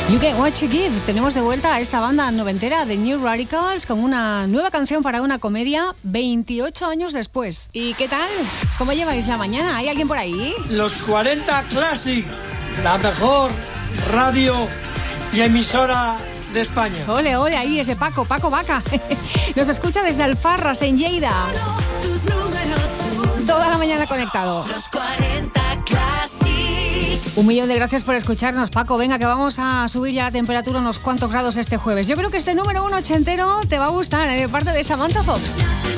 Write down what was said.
You Get What You Give. Tenemos de vuelta a esta banda noventera de New Radicals con una nueva canción para una comedia 28 años después. ¿Y qué tal? ¿Cómo lleváis la mañana? ¿Hay alguien por ahí? Los 40 Classics, la mejor radio y emisora de España. Ole, ole, ahí ese Paco Vaca. Nos escucha desde Alfarras, en Lleida. Toda la mañana conectado. Los 40 Classic. 1.000.000 de gracias por escucharnos, Paco. Venga, que vamos a subir ya la temperatura unos cuantos grados este jueves. Yo creo que este número 1 ochentero te va a gustar, de parte de Samantha Fox.